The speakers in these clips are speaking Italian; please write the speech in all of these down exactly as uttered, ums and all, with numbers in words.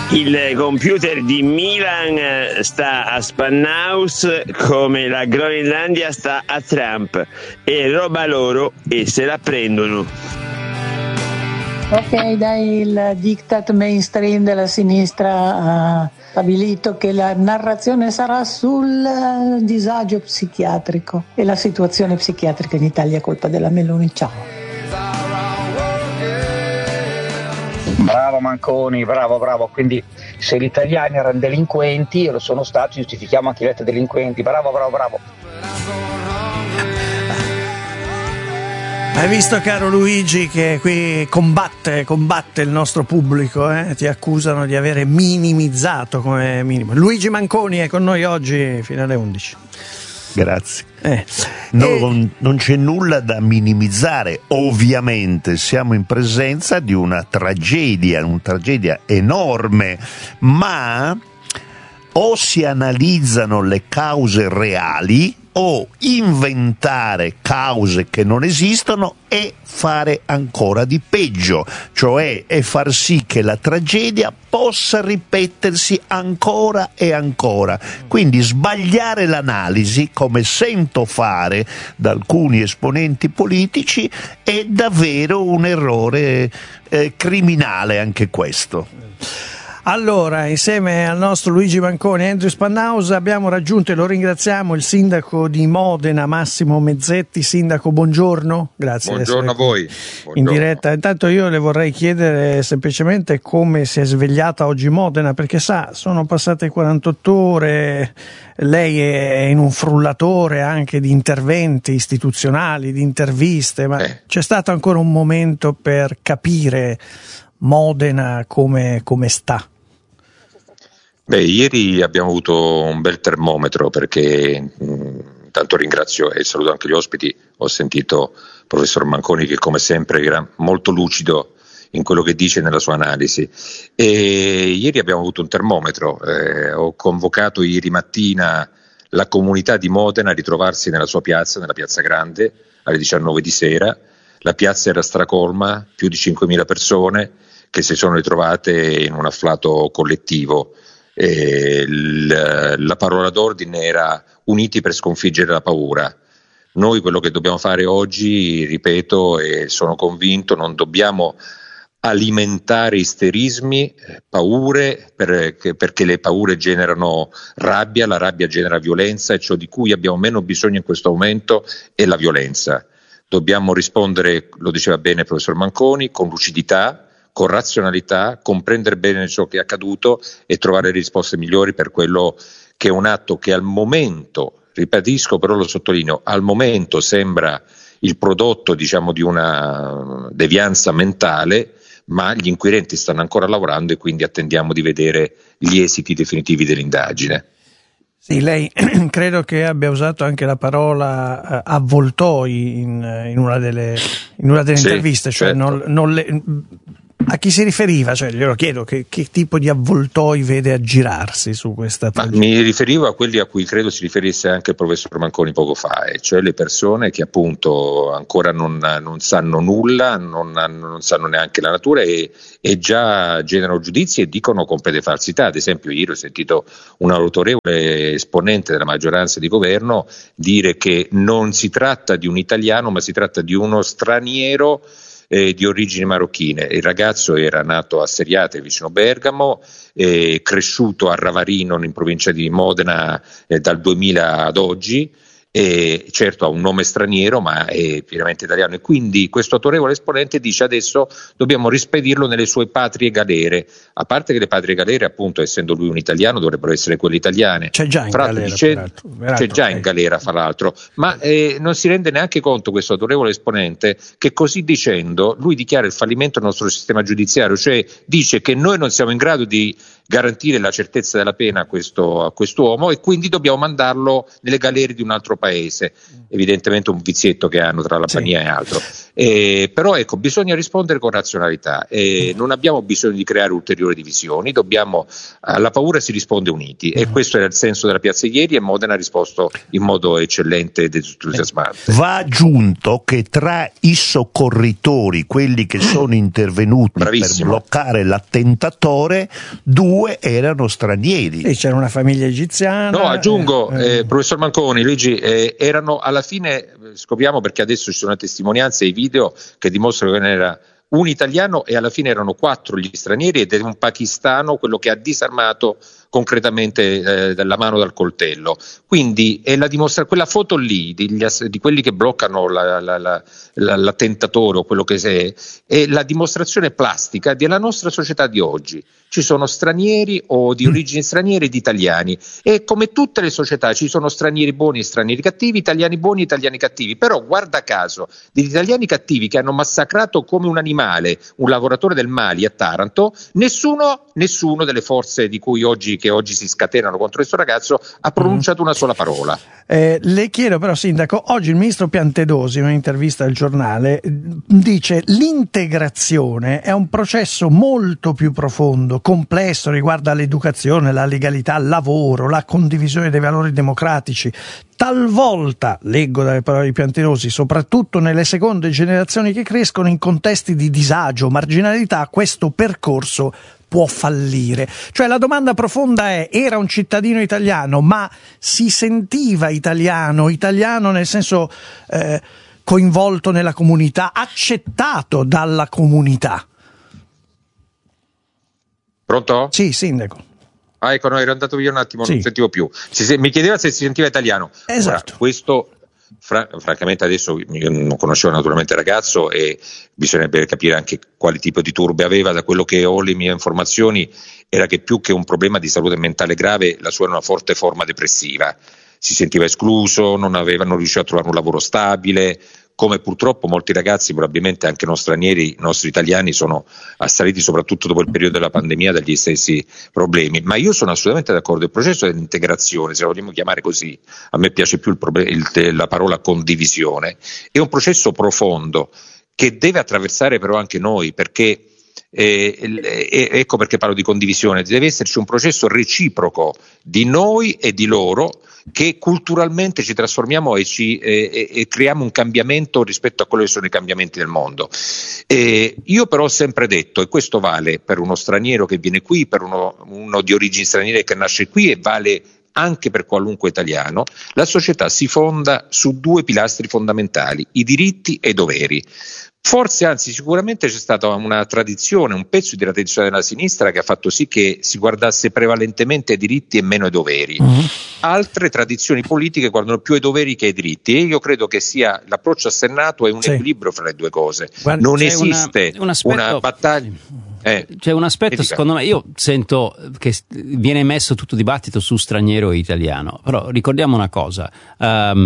Il computer di Milan sta a Spanhaus come la Groenlandia sta a Trump. È roba loro e se la prendono. Ok, dai, il diktat mainstream della sinistra ha stabilito che la narrazione sarà sul disagio psichiatrico e la situazione psichiatrica in Italia è colpa della Meloni. Ciao. Bravo Manconi, bravo, bravo. Quindi se gli italiani erano delinquenti e lo sono stati, giustifichiamo anche gli altri delinquenti. Bravo, bravo, bravo. Hai visto, caro Luigi, che qui combatte, combatte il nostro pubblico, eh? Ti accusano di avere minimizzato come minimo. Luigi Manconi è con noi oggi fino alle undici. Grazie. Eh. No, e... non, non c'è nulla da minimizzare, ovviamente siamo in presenza di una tragedia, una tragedia enorme, ma o si analizzano le cause reali o inventare cause che non esistono e fare ancora di peggio, cioè e far sì che la tragedia possa ripetersi ancora e ancora. Quindi sbagliare l'analisi, come sento fare da alcuni esponenti politici, è davvero un errore eh, criminale anche questo. Allora, insieme al nostro Luigi Manconi e Andrew Spanhaus abbiamo raggiunto, e lo ringraziamo, il sindaco di Modena, Massimo Mezzetti. Sindaco, buongiorno. Grazie. Buongiorno a voi. Buongiorno. In diretta. Intanto io le vorrei chiedere semplicemente come si è svegliata oggi Modena, perché sa, sono passate quarantotto ore, lei è in un frullatore anche di interventi istituzionali, di interviste, ma eh. c'è stato ancora un momento per capire Modena come, come sta? Beh, ieri abbiamo avuto un bel termometro perché mh, intanto ringrazio e saluto anche gli ospiti. Ho sentito il professor Manconi che come sempre era molto lucido in quello che dice nella sua analisi, e ieri abbiamo avuto un termometro. Eh, ho convocato ieri mattina la comunità di Modena a ritrovarsi nella sua piazza, nella piazza Grande, alle diciannove di sera. La piazza era stracolma, più di cinquemila persone che si sono ritrovate in un afflato collettivo. E l, la parola d'ordine era uniti per sconfiggere la paura. Noi quello che dobbiamo fare oggi, ripeto e sono convinto, non dobbiamo alimentare isterismi, paure, perché, perché le paure generano rabbia, la rabbia genera violenza, e ciò di cui abbiamo meno bisogno in questo momento è la violenza. Dobbiamo rispondere, lo diceva bene il professor Manconi, con lucidità, con razionalità, comprendere bene ciò che è accaduto e trovare le risposte migliori per quello che è un atto che al momento, ribadisco però lo sottolineo, al momento sembra il prodotto, diciamo, di una devianza mentale, ma gli inquirenti stanno ancora lavorando e quindi attendiamo di vedere gli esiti definitivi dell'indagine. Sì, lei credo che abbia usato anche la parola uh, avvoltoi in, in una delle, in una delle sì, interviste, cioè certo. non, non le, a chi si riferiva? Cioè, glielo chiedo, che, che tipo di avvoltoi vede aggirarsi su questa tragedia? Mi riferivo a quelli a cui credo si riferisse anche il professor Manconi poco fa, e cioè le persone che appunto ancora non, non sanno nulla, non, non sanno neanche la natura e, e già generano giudizi e dicono complete falsità. Ad esempio ieri ho sentito un autorevole esponente della maggioranza di governo dire che non si tratta di un italiano ma si tratta di uno straniero Eh, di origini marocchine. Il ragazzo era nato a Seriate vicino Bergamo, eh, cresciuto a Ravarino in provincia di Modena eh, dal duemila ad oggi, e certo ha un nome straniero ma è pienamente italiano, e quindi questo autorevole esponente dice adesso dobbiamo rispedirlo nelle sue patrie galere, a parte che le patrie galere appunto essendo lui un italiano dovrebbero essere quelle italiane. C'è già in fra galera, dice, peraltro, peraltro, c'è già eh. in galera fra l'altro, ma eh, non si rende neanche conto questo autorevole esponente che così dicendo lui dichiara il fallimento del nostro sistema giudiziario, cioè dice che noi non siamo in grado di garantire la certezza della pena a questo a quest'uomo e quindi dobbiamo mandarlo nelle galere di un altro paese. Evidentemente un vizietto che hanno tra la Albania sì. e altro. Eh, però ecco, bisogna rispondere con razionalità, eh, non abbiamo bisogno di creare ulteriori divisioni, dobbiamo, alla paura si risponde uniti, e questo era il senso della piazza ieri, e Modena ha risposto in modo eccellente ed entusiasmante. Va aggiunto che tra i soccorritori, quelli che sono intervenuti Bravissimo. per bloccare l'attentatore, due due erano stranieri. E c'era una famiglia egiziana. No, aggiungo, eh, eh, professor Manconi, Luigi, eh, erano alla fine, scopriamo perché adesso ci sono testimonianze e video che dimostrano che era un italiano e alla fine erano quattro gli stranieri ed è un pakistano quello che ha disarmato concretamente eh, dalla mano dal coltello. Quindi è la dimostra- quella foto lì di, ass- di quelli che bloccano la, la, la, la, l'attentatore o quello che è, è la dimostrazione plastica della nostra società di oggi. Ci sono stranieri o di origini straniere ed italiani e come tutte le società ci sono stranieri buoni e stranieri cattivi, italiani buoni e italiani cattivi, però guarda caso degli italiani cattivi che hanno massacrato come un animale un lavoratore del Mali a Taranto, nessuno, nessuno delle forze di cui oggi che oggi si scatenano contro questo ragazzo ha pronunciato una sola parola. Eh, le chiedo però, Sindaco, oggi il ministro Piantedosi in un'intervista al giornale dice l'integrazione è un processo molto più profondo, complesso, riguarda l'educazione, la legalità, il lavoro, la condivisione dei valori democratici. Talvolta, leggo dalle parole di Piantedosi, soprattutto nelle seconde generazioni che crescono in contesti di disagio, marginalità, questo percorso può fallire. Cioè la domanda profonda è: era un cittadino italiano, ma si sentiva italiano, italiano nel senso eh, coinvolto nella comunità, accettato dalla comunità? Pronto? Sì, Sindaco. Ah, ecco, no, ero andato via un attimo, Sì. non sentivo più. Si, se, mi chiedeva se si sentiva italiano. Esatto. Ora, questo, fra, francamente, adesso io non conoscevo naturalmente il ragazzo e bisognerebbe capire anche quale tipo di turbe aveva. Da quello che ho le mie informazioni era che più che un problema di salute mentale grave, la sua era una forte forma depressiva. Si sentiva escluso, non aveva, non riusciva a trovare un lavoro stabile. Come purtroppo molti ragazzi, probabilmente anche non stranieri, nostri italiani, sono assaliti soprattutto dopo il periodo della pandemia dagli stessi problemi. Ma io sono assolutamente d'accordo, il processo dell'integrazione, se lo vogliamo chiamare così, a me piace più il proble- il, la parola condivisione, è un processo profondo che deve attraversare però anche noi, perché Eh, eh, ecco perché parlo di condivisione, deve esserci un processo reciproco di noi e di loro, che culturalmente ci trasformiamo e, ci, eh, e creiamo un cambiamento rispetto a quelli che sono i cambiamenti del mondo. Eh, io però ho sempre detto, e questo vale per uno straniero che viene qui, per uno, uno di origini straniere che nasce qui, e vale anche per qualunque italiano, la società si fonda su due pilastri fondamentali: i diritti e i doveri. Forse, anzi sicuramente c'è stata una tradizione, un pezzo di tradizione della sinistra che ha fatto sì che si guardasse prevalentemente ai diritti e meno ai doveri. Uh-huh. Altre tradizioni politiche guardano più ai doveri che ai diritti, e io credo che sia l'approccio assennato e un sì. equilibrio fra le due cose. Guarda, non esiste una, un aspetto, una battaglia. Eh, c'è un aspetto, secondo me, io sento che viene messo tutto dibattito su straniero e italiano, però ricordiamo una cosa, um,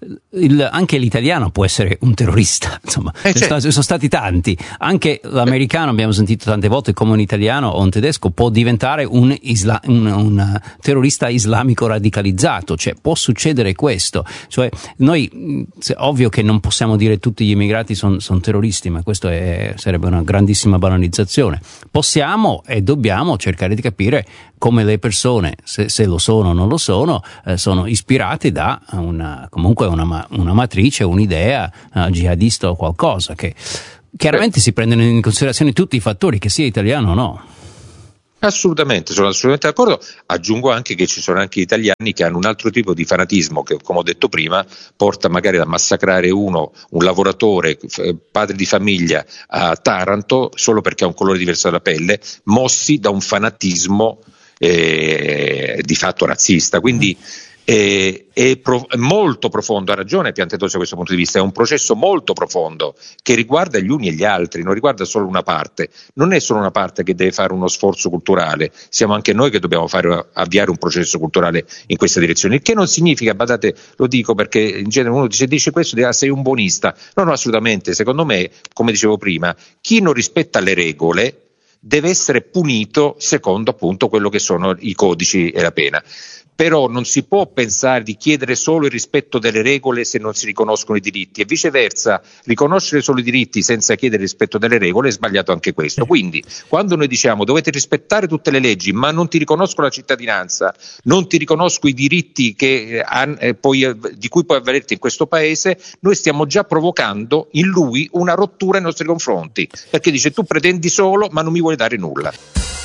il, anche l'italiano può essere un terrorista, insomma, eh, certo. sono stati tanti, anche l'americano, abbiamo sentito tante volte, come un italiano o un tedesco può diventare un, isla, un, un terrorista islamico radicalizzato, cioè può succedere questo, cioè noi, ovvio che non possiamo dire tutti gli immigrati sono son terroristi, ma questo è, sarebbe una grandissima banalizzazione. Possiamo e dobbiamo cercare di capire come le persone, se, se lo sono o non lo sono, eh, sono ispirate da una, comunque una, una matrice, un'idea uh, jihadista o qualcosa, che chiaramente si prendono in considerazione tutti i fattori, che sia italiano o no. Assolutamente, sono assolutamente d'accordo. Aggiungo anche che ci sono anche italiani che hanno un altro tipo di fanatismo che, come ho detto prima, porta magari a massacrare uno, un lavoratore, padre di famiglia a Taranto, solo perché ha un colore diverso della pelle, mossi da un fanatismo eh, di fatto razzista. Quindi è, è, pro, è molto profondo, ha ragione Piantedosi da questo punto di vista, è un processo molto profondo che riguarda gli uni e gli altri, non riguarda solo una parte, non è solo una parte che deve fare uno sforzo culturale, siamo anche noi che dobbiamo fare, avviare un processo culturale in questa direzione, il che non significa, badate, lo dico perché in genere uno dice, dice questo, dice, ah, sei un buonista, no no assolutamente, secondo me, come dicevo prima, chi non rispetta le regole deve essere punito secondo appunto quello che sono i codici e la pena. Però non si può pensare di chiedere solo il rispetto delle regole se non si riconoscono i diritti, e viceversa, riconoscere solo i diritti senza chiedere il rispetto delle regole è sbagliato anche questo. Quindi quando noi diciamo dovete rispettare tutte le leggi ma non ti riconosco la cittadinanza, non ti riconosco i diritti che, eh, poi, di cui puoi avvalerti in questo paese, noi stiamo già provocando in lui una rottura nei nostri confronti, perché dice tu pretendi solo ma non mi vuoi dare nulla.